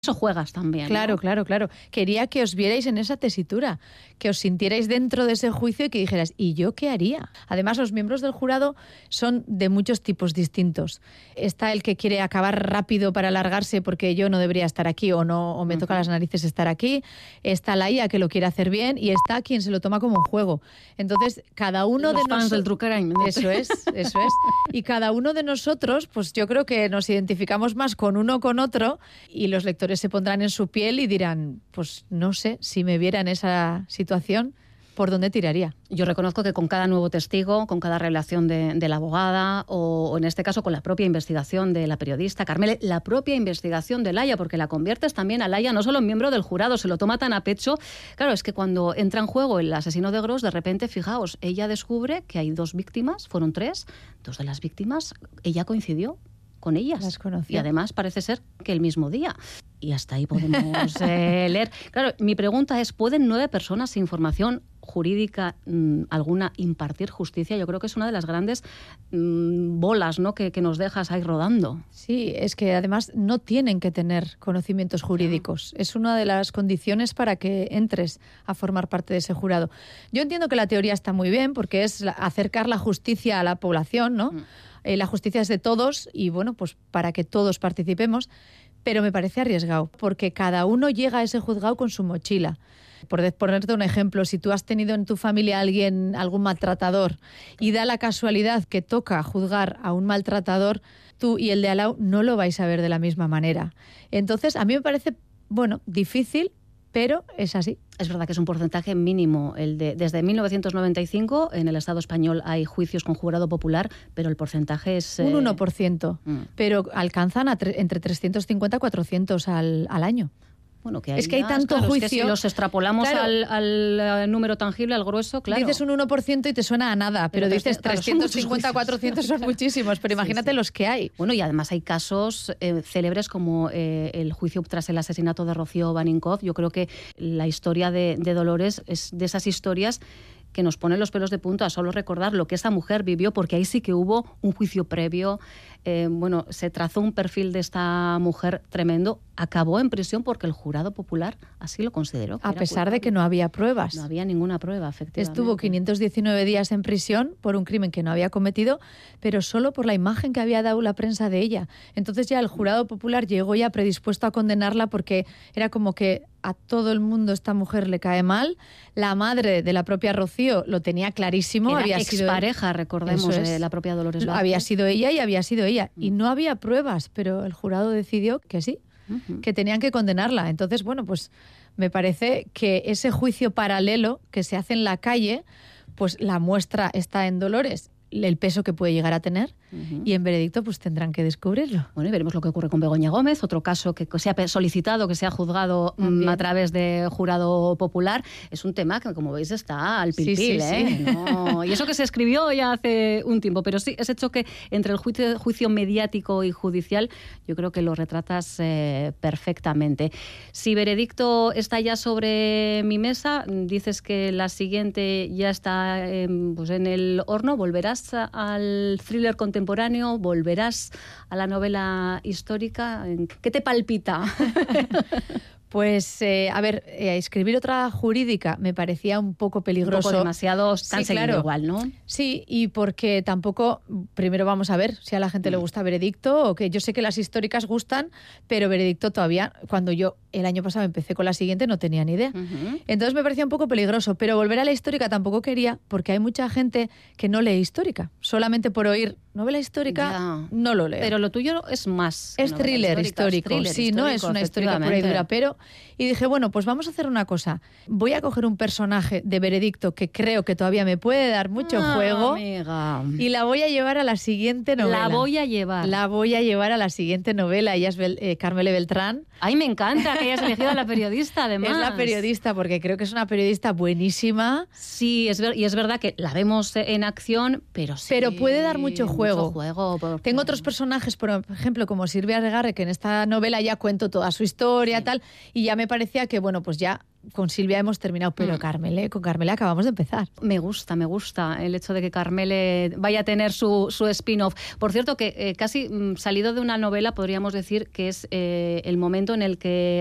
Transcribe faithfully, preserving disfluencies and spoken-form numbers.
Eso juegas también, Claro, ¿no? claro, claro. Quería que os vierais en esa tesitura, que os sintierais dentro de ese juicio y que dijeras, ¿y yo qué haría? Además, los miembros del jurado son de muchos tipos distintos. Está el que quiere acabar rápido para alargarse porque yo no debería estar aquí o no o me toca las narices estar aquí. Está la I A que lo quiere hacer bien y está quien se lo toma como un juego. Entonces, cada uno Los de fans nosotros... del True Crime, ¿no? Eso es, eso es. Y cada uno de nosotros, pues yo creo que nos identificamos más con uno o con otro y los lectores se pondrán en su piel y dirán, pues no sé, si me viera en esa situación, ¿por dónde tiraría? Yo reconozco que con cada nuevo testigo, con cada revelación de, de la abogada o, o en este caso con la propia investigación de la periodista Carmele, la propia investigación de Laia, porque la conviertes también a Laia no solo en miembro del jurado, se lo toma tan a pecho. Claro, es que cuando entra en juego el asesino de Gros, de repente, fijaos, ella descubre que hay dos víctimas, fueron tres, dos de las víctimas, ella coincidió con ellas. Las conoció. Y además parece ser que el mismo día. Y hasta ahí podemos eh, leer. Claro, mi pregunta es, ¿pueden nueve personas sin formación jurídica mmm, alguna impartir justicia? Yo creo que es una de las grandes mmm, bolas, ¿no?, que, que nos dejas ahí rodando. Sí, es que además no tienen que tener conocimientos jurídicos. Es una de las condiciones para que entres a formar parte de ese jurado. Yo entiendo que la teoría está muy bien porque es la, acercar la justicia a la población, ¿no? Mm. Eh, la justicia es de todos y, bueno, pues para que todos participemos. Pero me parece arriesgado, porque cada uno llega a ese juzgado con su mochila. Por de, ponerte un ejemplo, si tú has tenido en tu familia a alguien, algún maltratador, y da la casualidad que toca juzgar a un maltratador, tú y el de al lado no lo vais a ver de la misma manera. Entonces, a mí me parece, bueno, difícil, pero es así. Es verdad que es un porcentaje mínimo. El de, desde mil novecientos noventa y cinco en el Estado español hay juicios con jurado popular, pero el porcentaje es... Un eh... uno por ciento, mm. pero alcanzan a tre- entre trescientos cincuenta y cuatrocientos al, al año. Bueno, que es que hay tanto claro, juicio. Es que si los extrapolamos claro, al, al, al número tangible, al grueso, claro. Dices un uno por ciento y te suena a nada, pero, pero dices trescientos cincuenta, cuatrocientos son muchísimos, pero imagínate sí, sí. los que hay. Bueno, y además hay casos eh, célebres como eh, el juicio tras el asesinato de Rocío Baninkoff. Yo creo que la historia de, de Dolores es de esas historias que nos pone los pelos de punta a solo recordar lo que esa mujer vivió, porque ahí sí que hubo un juicio previo. Eh, bueno, se trazó un perfil de esta mujer tremendo. Acabó en prisión porque el jurado popular así lo consideró. A pesar culpable. de que no había pruebas. No había ninguna prueba, efectivamente. Estuvo quinientos diecinueve días en prisión por un crimen que no había cometido, pero solo por la imagen que había dado la prensa de ella. Entonces ya el jurado popular llegó ya predispuesto a condenarla porque era como que a todo el mundo esta mujer le cae mal. La madre de la propia Rocío lo tenía clarísimo. Era había expareja, sido... recordemos, de la propia Dolores Vázquez. Había sido ella y había sido ella. Y no había pruebas, pero el jurado decidió que sí, uh-huh. que tenían que condenarla. Entonces, bueno, pues me parece que ese juicio paralelo que se hace en la calle, pues la muestra está en Dolores, el peso que puede llegar a tener, uh-huh. y en veredicto pues tendrán que descubrirlo. Bueno, y veremos lo que ocurre con Begoña Gómez, otro caso que se ha solicitado, que se ha juzgado mm, a través de jurado popular. Es un tema que, como veis, está al pil-pil, sí, sí, ¿eh? Sí. No, y eso que se escribió ya hace un tiempo, pero sí, ese choque entre el juicio, juicio mediático y judicial, yo creo que lo retratas eh, perfectamente. Si veredicto está ya sobre mi mesa, dices que la siguiente ya está eh, pues en el horno, ¿volverás al thriller contemporáneo? ¿Volverás a la novela histórica? ¿Qué te palpita? Pues, eh, a ver, eh, escribir otra jurídica me parecía un poco peligroso. Un poco demasiado, tan sí, claro. igual, ¿no? Sí, y porque tampoco, primero vamos a ver si a la gente mm. le gusta Veredicto, o que yo sé que las históricas gustan, pero Veredicto todavía, cuando yo el año pasado empecé con la siguiente, no tenía ni idea. Uh-huh. Entonces me parecía un poco peligroso, pero volver a la histórica tampoco quería, porque hay mucha gente que no lee histórica. Solamente por oír novela histórica, ya. no lo leo. Pero lo tuyo es más. Es thriller histórico, thriller sí, histórico, no es una histórica pura y dura, pero... Y dije, bueno, pues vamos a hacer una cosa. Voy a coger un personaje de Veredicto que creo que todavía me puede dar mucho ah, juego amiga. y la voy a llevar a la siguiente novela. La voy a llevar. La voy a llevar a la siguiente novela. Ella es Bel- eh, Carmele Beltrán. Ay, me encanta que hayas elegido a la periodista, además. Es la periodista, porque creo que es una periodista buenísima. Sí, es ver, y es verdad que la vemos en acción, pero sí. Pero puede dar mucho juego. Mucho juego porque... Tengo otros personajes, por ejemplo, como Silvia Regarre, que en esta novela ya cuento toda su historia, sí. tal, y ya me parecía que, bueno, pues ya con Silvia hemos terminado, pero mm. Carmele, con Carmele acabamos de empezar. Me gusta, me gusta el hecho de que Carmele vaya a tener su, su spin-off. Por cierto, que eh, casi mm, salido de una novela, podríamos decir que es eh, el momento en el que